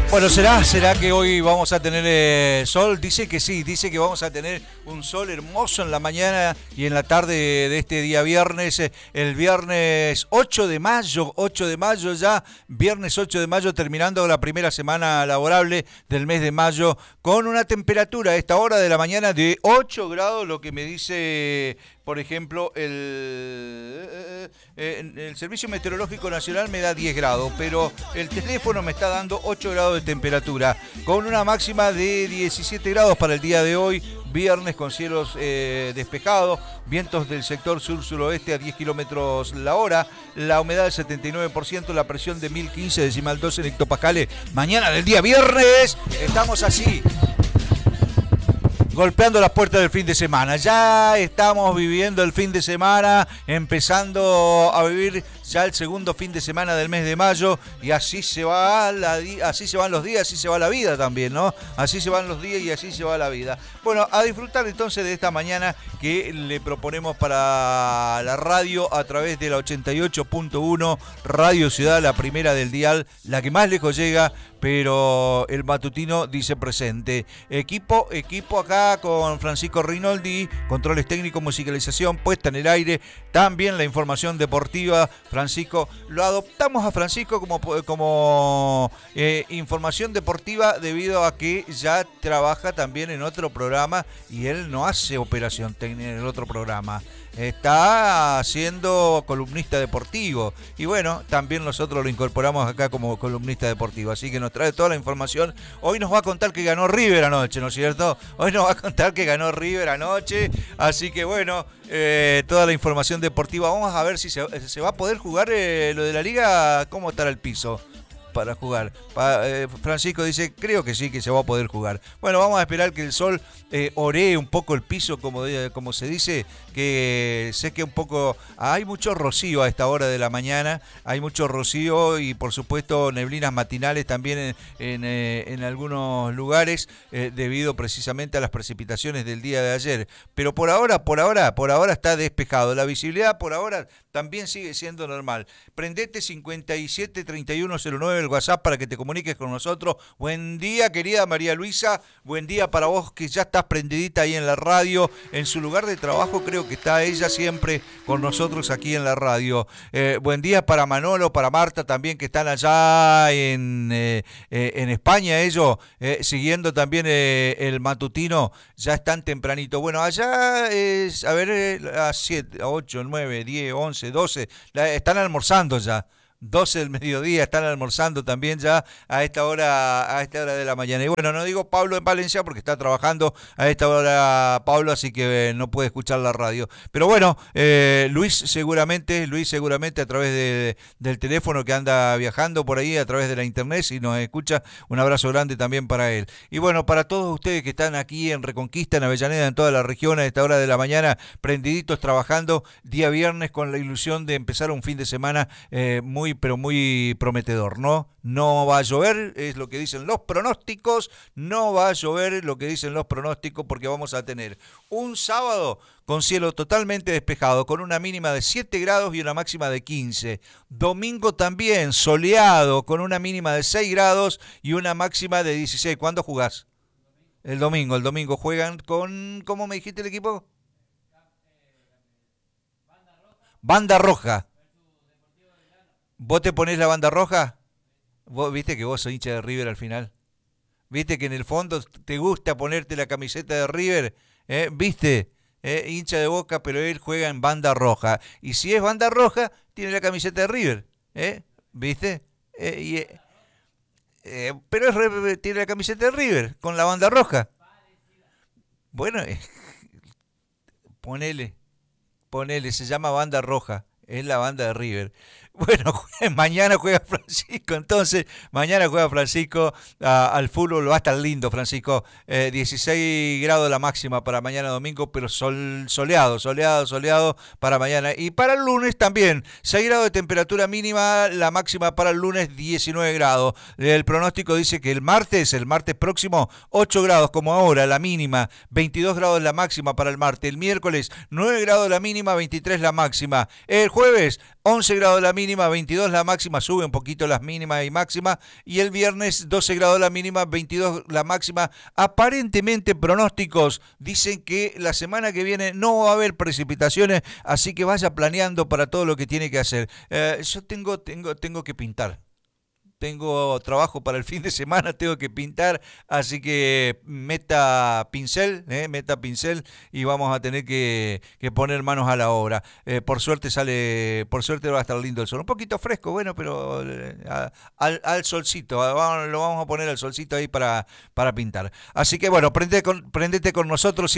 Bueno, ¿será que hoy vamos a tener sol? Dice que sí, dice que vamos a tener un sol hermoso en la mañana y en la tarde de este día viernes, el viernes 8 de mayo ya, viernes 8 de mayo terminando la primera semana laborable del mes de mayo con una temperatura a esta hora de la mañana de 8 grados, lo que me dice, por ejemplo, el Servicio Meteorológico Nacional me da 10 grados, pero el teléfono me está dando 8 grados de temperatura, con una máxima de 17 grados para el día de hoy, viernes con cielos despejados, vientos del sector sur-suroeste a 10 kilómetros la hora, la humedad del 79%, la presión de 1015,2 en hectopascales. Mañana del día viernes, estamos así, golpeando las puertas del fin de semana. Ya estamos viviendo el fin de semana, empezando a vivir ya el segundo fin de semana del mes de mayo, y así se va así se van los días, así se va la vida también, ¿no? Así se van los días y así se va la vida. Bueno, a disfrutar entonces de esta mañana que le proponemos para la radio a través de la 88.1 Radio Ciudad, la primera del dial, la que más lejos llega, pero el matutino dice presente. Equipo acá con Francisco Rinaldi, controles técnicos, musicalización, puesta en el aire, también la información deportiva. Francisco, lo adoptamos a Francisco como información deportiva debido a que ya trabaja también en otro programa y él no hace operación técnica en el otro programa. Está siendo columnista deportivo y bueno, también nosotros lo incorporamos acá como columnista deportivo, así que nos trae toda la información. Hoy nos va a contar que ganó River anoche, ¿no es cierto? Hoy nos va a contar que ganó River anoche, así que bueno, toda la información deportiva. Vamos a ver si se va a poder jugar lo de la liga, cómo estará el piso para jugar. Francisco dice, creo que sí, que se va a poder jugar. Bueno, vamos a esperar que el sol oree un poco el piso, como se dice, que sé que un poco hay mucho rocío a esta hora de la mañana, hay mucho rocío y por supuesto neblinas matinales también en algunos lugares debido precisamente a las precipitaciones del día de ayer. Pero por ahora está despejado. La visibilidad por ahora también sigue siendo normal. Prendete 573109 el WhatsApp para que te comuniques con nosotros. Buen día, querida María Luisa. Buen día para vos que ya estás prendidita ahí en la radio, en su lugar de trabajo. Creo que está ella siempre con nosotros aquí en la radio. Buen día para Manolo, para Marta también, que están allá en España, ellos siguiendo también el matutino, ya están tempranito. Bueno, allá es, a ver, a 7, a 8, 9, 10, 11, 12, están almorzando ya. 12 del mediodía, están almorzando también ya a esta hora de la mañana. Y bueno, no digo Pablo en Valencia porque está trabajando a esta hora Pablo, así que no puede escuchar la radio. Pero bueno, Luis seguramente a través del teléfono, que anda viajando por ahí a través de la internet, si nos escucha, un abrazo grande también para él. Y bueno, para todos ustedes que están aquí en Reconquista, en Avellaneda, en toda la región a esta hora de la mañana, prendiditos trabajando día viernes con la ilusión de empezar un fin de semana muy prometedor, ¿no? No va a llover, es lo que dicen los pronósticos, no va a llover lo que dicen los pronósticos, porque vamos a tener un sábado con cielo totalmente despejado, con una mínima de 7 grados y una máxima de 15. Domingo también soleado, con una mínima de 6 grados y una máxima de 16. ¿Cuándo jugás? El domingo juegan con, ¿cómo me dijiste el equipo? Banda Roja. ¿Vos te ponés la banda roja? ¿Vos viste que vos sos hincha de River al final? ¿Viste que en el fondo te gusta ponerte la camiseta de River? ¿Viste? Hincha de Boca, pero él juega en banda roja. Y si es banda roja, tiene la camiseta de River. ¿Viste? Pero tiene la camiseta de River con la banda roja. Bueno, ponele, se llama banda roja. Es la banda de River. Bueno, mañana juega Francisco, entonces, al fútbol, va a estar lindo, Francisco. 16 grados la máxima para mañana domingo, pero soleado para mañana. Y para el lunes también, 6 grados de temperatura mínima, la máxima para el lunes 19 grados. El pronóstico dice que el martes próximo, 8 grados como ahora, la mínima, 22 grados la máxima para el martes. El miércoles, 9 grados la mínima, 23 la máxima. El jueves, 11 grados la mínima, 22 la máxima, sube un poquito las mínimas y máximas. Y el viernes 12 grados la mínima, 22 la máxima. Aparentemente pronósticos dicen que la semana que viene no va a haber precipitaciones, así que vaya planeando para todo lo que tiene que hacer. Yo tengo que pintar. Tengo trabajo para el fin de semana, tengo que pintar, así que meta pincel y vamos a tener que poner manos a la obra. Por suerte va a estar lindo el sol. Un poquito fresco, bueno, pero al solcito, lo vamos a poner al solcito ahí para pintar. Así que bueno, prendete con nosotros,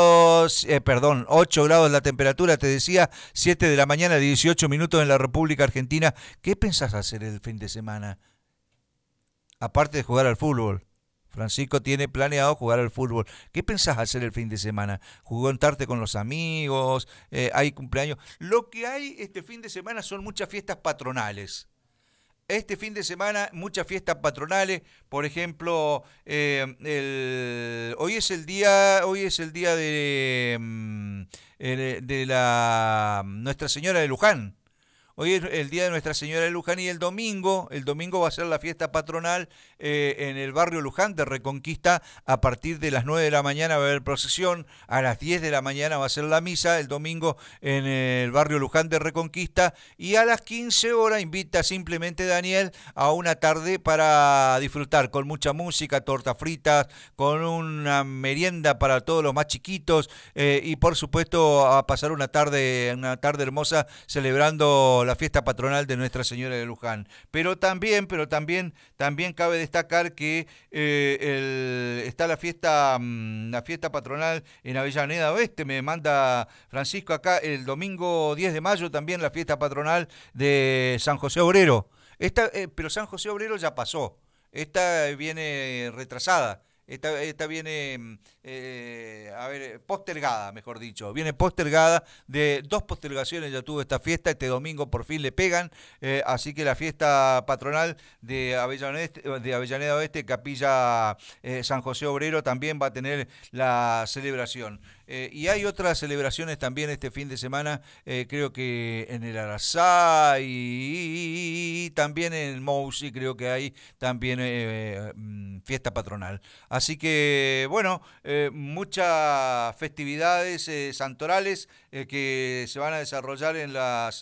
8 grados la temperatura, te decía, 7 de la mañana, 18 minutos en la República Argentina. ¿Qué pensás hacer el fin de semana? Aparte de jugar al fútbol. Francisco tiene planeado jugar al fútbol. ¿Qué pensás hacer el fin de semana? ¿Juntarte con los amigos? ¿Hay cumpleaños? Lo que hay este fin de semana son muchas fiestas patronales. Este fin de semana muchas fiestas patronales, por ejemplo, hoy es el día de la Nuestra Señora de Luján. Hoy es el día de Nuestra Señora de Luján y el domingo va a ser la fiesta patronal en el barrio Luján de Reconquista. A partir de las 9 de la mañana va a haber procesión, a las 10 de la mañana va a ser la misa, el domingo en el barrio Luján de Reconquista, y a las 15 horas invita simplemente Daniel a una tarde para disfrutar con mucha música, tortas fritas, con una merienda para todos los más chiquitos y por supuesto a pasar una tarde hermosa celebrando la fiesta patronal de Nuestra Señora de Luján. Pero también cabe destacar que está la fiesta patronal en Avellaneda Oeste. Me manda Francisco acá el domingo 10 de mayo también la fiesta patronal de San José Obrero. Pero San José Obrero ya pasó. Esta viene retrasada. Esta viene, postergada, mejor dicho. Viene postergada, de 2 postergaciones ya tuvo esta fiesta, este domingo por fin le pegan, así que la fiesta patronal de Avellaneda Oeste, Capilla San José Obrero, también va a tener la celebración. Y hay otras celebraciones también este fin de semana, creo que en el Arazá y también en el Mousi creo que hay también fiesta patronal. Así que, bueno, muchas festividades santorales que se van a desarrollar en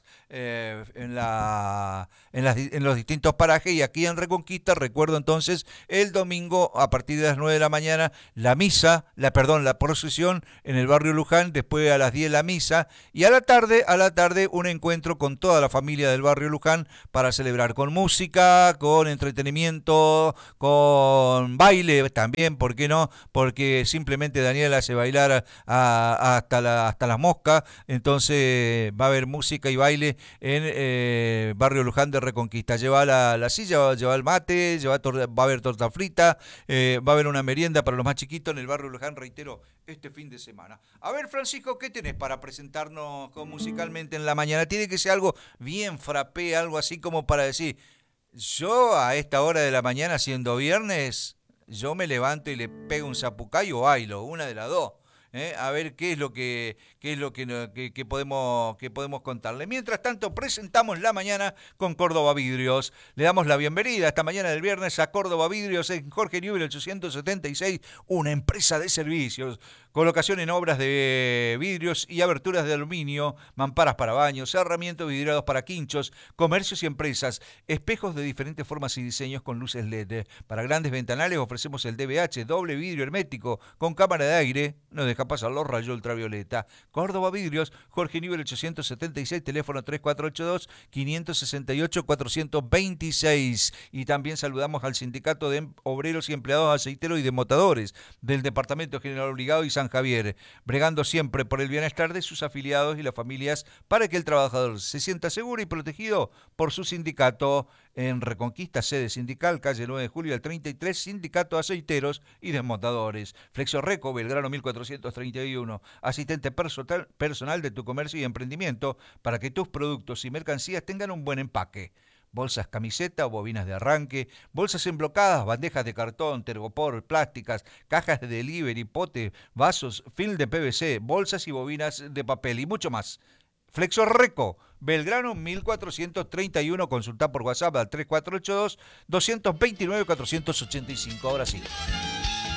los distintos parajes. Y aquí en Reconquista, recuerdo entonces, el domingo a partir de las 9 de la mañana, la procesión en el barrio Luján, después a las 10 la misa, y a la tarde un encuentro con toda la familia del barrio Luján para celebrar con música, con entretenimiento, con baile también, ¿por qué no? Porque simplemente Daniel hace bailar hasta las moscas, entonces va a haber música y baile en barrio Luján de Reconquista. Lleva la silla, lleva el mate, va a haber torta frita, va a haber una merienda para los más chiquitos en el barrio Luján, reitero, este fin de semana. A ver, Francisco, ¿qué tenés para presentarnos musicalmente en la mañana? Tiene que ser algo bien frappé, algo así como para decir, yo a esta hora de la mañana, siendo viernes, yo me levanto y le pego un zapucay o bailo, una de las dos. A ver qué es lo que podemos contarle. Mientras tanto, presentamos la mañana con Córdoba Vidrios. Le damos la bienvenida esta mañana del viernes a Córdoba Vidrios en Jorge Newbery 876, una empresa de servicios. Colocación en obras de vidrios y aberturas de aluminio, mamparas para baños, cerramientos vidriados para quinchos, comercios y empresas, espejos de diferentes formas y diseños con luces LED. Para grandes ventanales ofrecemos el DBH, doble vidrio hermético, con cámara de aire, no deja pasar los rayos ultravioleta. Córdoba Vidrios, Jorge Newbery 876, teléfono 3482-568-426. Y también saludamos al Sindicato de Obreros y Empleados Aceiteros y Desmotadores del Departamento General Obligado y San Javier, bregando siempre por el bienestar de sus afiliados y las familias para que el trabajador se sienta seguro y protegido por su sindicato. En Reconquista, sede sindical, calle 9 de julio al 33, Sindicato de Aceiteros y Desmontadores. Flexo Reco, Belgrano 1431, asistente personal de tu comercio y emprendimiento para que tus productos y mercancías tengan un buen empaque. Bolsas camiseta, bobinas de arranque, bolsas emblocadas, bandejas de cartón, tergopor, plásticas, cajas de delivery, pote, vasos, film de PVC, bolsas y bobinas de papel y mucho más. Flexo Reco, Belgrano 1431, consulta por WhatsApp al 3482 229 485. Ahora sí.